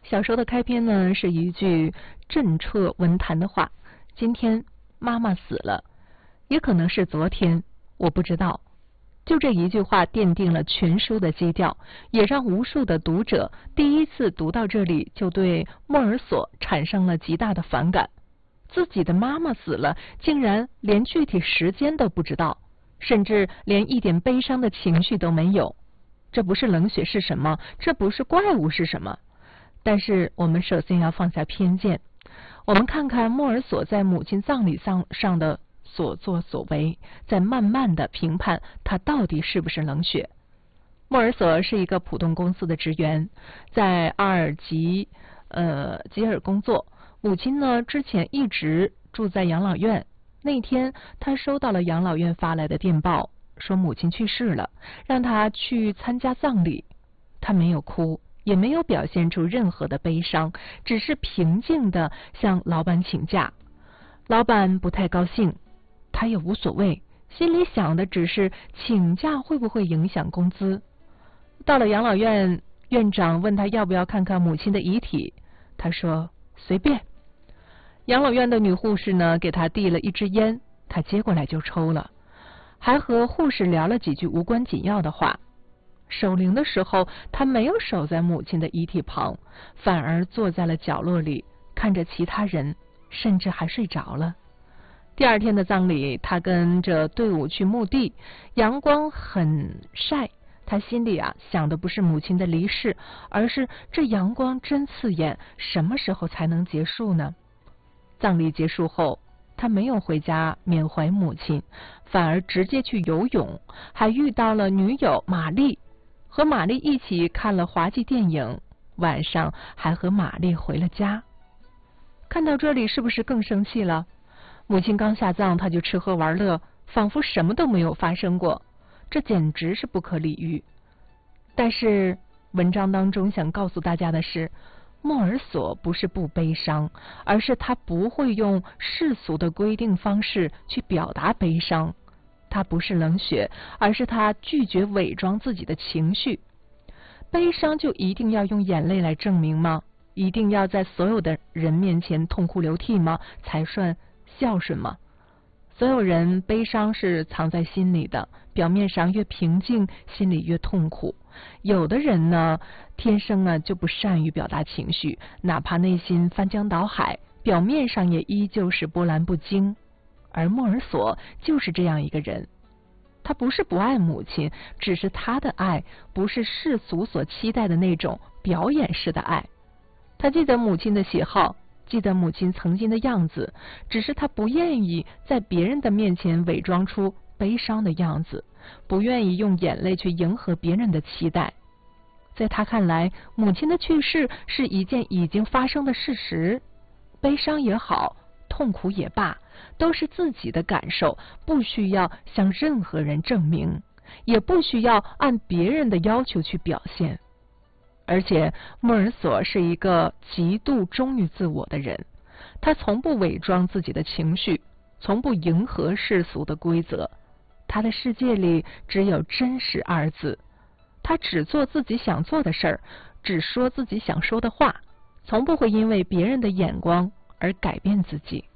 小说的开篇呢是一句震彻文坛的话：今天妈妈死了，也可能是昨天，我不知道。就这一句话奠定了全书的基调，也让无数的读者第一次读到这里就对莫尔索产生了极大的反感。自己的妈妈死了，竟然连具体时间都不知道，甚至连一点悲伤的情绪都没有。这不是冷血是什么？这不是怪物是什么？但是我们首先要放下偏见，我们看看莫尔索在母亲葬礼上的所作所为，再慢慢的评判他到底是不是冷血。莫尔索是一个普通公司的职员，在阿尔吉尔工作。母亲呢之前一直住在养老院。那天他收到了养老院发来的电报，说母亲去世了，让他去参加葬礼。他没有哭，也没有表现出任何的悲伤，只是平静地向老板请假。老板不太高兴，他也无所谓，心里想的只是请假会不会影响工资。到了养老院，院长问他要不要看看母亲的遗体，他说随便。养老院的女护士呢，给他递了一支烟，他接过来就抽了，还和护士聊了几句无关紧要的话。守灵的时候，他没有守在母亲的遗体旁，反而坐在了角落里，看着其他人，甚至还睡着了。第二天的葬礼，他跟着队伍去墓地，阳光很晒，他心里想的不是母亲的离世，而是这阳光真刺眼，什么时候才能结束呢？葬礼结束后，他没有回家缅怀母亲，反而直接去游泳，还遇到了女友玛丽，和玛丽一起看了滑稽电影，晚上还和玛丽回了家。看到这里是不是更生气了？母亲刚下葬，他就吃喝玩乐，仿佛什么都没有发生过，这简直是不可理喻。但是文章当中想告诉大家的是，莫尔索不是不悲伤，而是他不会用世俗的规定方式去表达悲伤。他不是冷血，而是他拒绝伪装自己的情绪。悲伤就一定要用眼泪来证明吗？一定要在所有的人面前痛哭流涕吗？才算孝顺吗？所有人悲伤是藏在心里的，表面上越平静，心里越痛苦。有的人呢，天生就不善于表达情绪，哪怕内心翻江倒海，表面上也依旧是波澜不惊。而莫尔索就是这样一个人，他不是不爱母亲，只是他的爱不是世俗所期待的那种表演式的爱。他记得母亲的喜好，记得母亲曾经的样子，只是他不愿意在别人的面前伪装出悲伤的样子，不愿意用眼泪去迎合别人的期待。在他看来，母亲的去世是一件已经发生的事实，悲伤也好，痛苦也罢，都是自己的感受，不需要向任何人证明，也不需要按别人的要求去表现。而且莫尔索是一个极度忠于自我的人，他从不伪装自己的情绪，从不迎合世俗的规则。他的世界里只有真实二字，他只做自己想做的事儿，只说自己想说的话，从不会因为别人的眼光而改变自己。